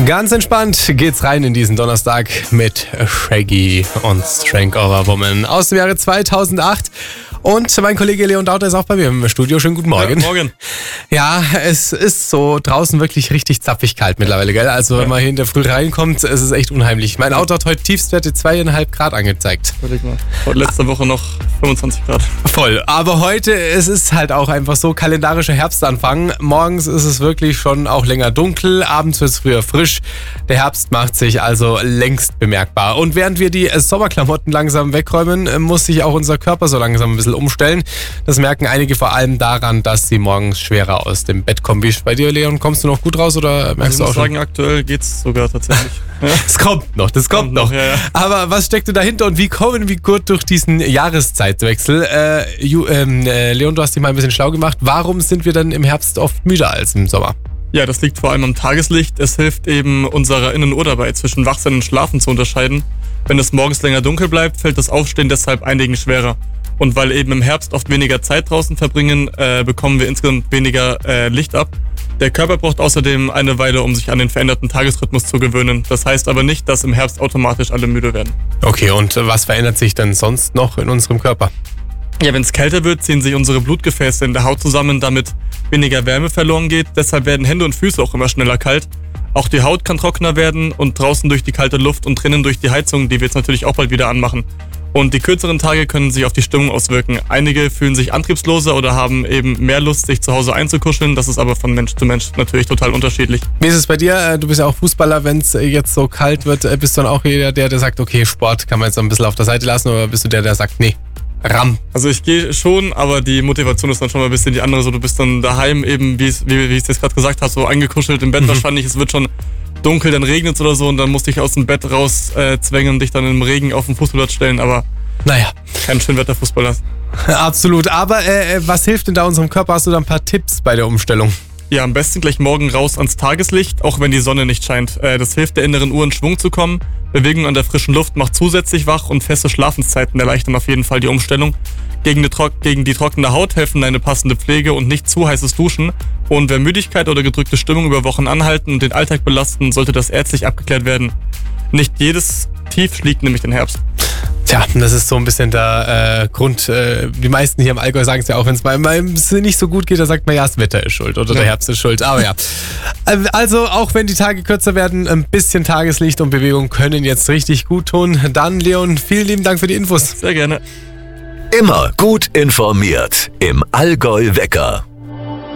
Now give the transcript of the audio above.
Ganz entspannt geht's rein in diesen Donnerstag mit Shaggy und Strength of a Woman aus dem Jahre 2008. Und mein Kollege Leon Dauter ist auch bei mir im Studio. Schönen guten Morgen. Ja, morgen. Ja, es ist so draußen wirklich richtig zapfig kalt mittlerweile, gell? Also wenn man hier in der Früh reinkommt, es ist echt unheimlich. Mein Auto hat heute Tiefstwerte 2,5 Grad angezeigt. Überleg mal. Letzte Woche noch 25 Grad. Voll. Aber heute, es ist halt auch einfach so kalendarischer Herbstanfang. Morgens ist es wirklich schon auch länger dunkel, abends wird es früher frisch. Der Herbst macht sich also längst bemerkbar. Und während wir die Sommerklamotten langsam wegräumen, muss sich auch unser Körper so langsam ein bisschen umstellen. Das merken einige vor allem daran, dass sie morgens schwerer aus dem Bett kommen. Wie ist bei dir, Leon? Kommst du noch gut raus oder merkst du auch schon? Ich muss sagen, aktuell geht's sogar tatsächlich. Es kommt noch, das kommt noch. Ja. Aber was steckt denn dahinter und wie kommen wir gut durch diesen Jahreszeitwechsel? Leon, du hast dich mal ein bisschen schlau gemacht. Warum sind wir denn im Herbst oft müder als im Sommer? Ja, das liegt vor allem am Tageslicht. Es hilft eben unserer Innenuhr dabei, zwischen Wachsein und Schlafen zu unterscheiden. Wenn es morgens länger dunkel bleibt, fällt das Aufstehen deshalb einigen schwerer. Und weil eben im Herbst oft weniger Zeit draußen verbringen, bekommen wir insgesamt weniger Licht ab. Der Körper braucht außerdem eine Weile, um sich an den veränderten Tagesrhythmus zu gewöhnen. Das heißt aber nicht, dass im Herbst automatisch alle müde werden. Okay, und was verändert sich denn sonst noch in unserem Körper? Ja, wenn es kälter wird, ziehen sich unsere Blutgefäße in der Haut zusammen, damit weniger Wärme verloren geht. Deshalb werden Hände und Füße auch immer schneller kalt. Auch die Haut kann trockener werden und draußen durch die kalte Luft und drinnen durch die Heizung, die wir jetzt natürlich auch bald wieder anmachen. Und die kürzeren Tage können sich auf die Stimmung auswirken. Einige fühlen sich antriebsloser oder haben eben mehr Lust, sich zu Hause einzukuscheln. Das ist aber von Mensch zu Mensch natürlich total unterschiedlich. Wie ist es bei dir? Du bist ja auch Fußballer. Wenn es jetzt so kalt wird, bist du dann auch jeder, der sagt, okay, Sport kann man jetzt ein bisschen auf der Seite lassen, oder bist du der sagt, nee, Ram? Also ich gehe schon, aber die Motivation ist dann schon mal ein bisschen die andere. So, du bist dann daheim eben, wie ich es jetzt gerade gesagt habe, so eingekuschelt im Bett wahrscheinlich. Es wird schon dunkel, dann regnet es oder so und dann musst du dich aus dem Bett raus zwängen und dich dann im Regen auf den Fußballplatz stellen, aber naja, kein Schönwetterfußballer. Absolut, aber was hilft denn da unserem Körper? Hast du da ein paar Tipps bei der Umstellung? Ja, am besten gleich morgen raus ans Tageslicht, auch wenn die Sonne nicht scheint. Das hilft der inneren Uhr in Schwung zu kommen. Bewegung an der frischen Luft macht zusätzlich wach und feste Schlafenszeiten erleichtern auf jeden Fall die Umstellung. Gegen die trockene Haut helfen eine passende Pflege und nicht zu heißes Duschen. Und wenn Müdigkeit oder gedrückte Stimmung über Wochen anhalten und den Alltag belasten, sollte das ärztlich abgeklärt werden. Nicht jedes Tief schlägt nämlich den Herbst. Tja, das ist so ein bisschen der Grund. Die meisten hier im Allgäu sagen es ja auch, wenn es mal nicht so gut geht, da sagt man ja, das Wetter ist schuld oder der Herbst ist schuld. Aber ja, also auch wenn die Tage kürzer werden, ein bisschen Tageslicht und Bewegung können jetzt richtig gut tun. Dann, Leon, vielen lieben Dank für die Infos. Sehr gerne. Immer gut informiert im Allgäu Wecker.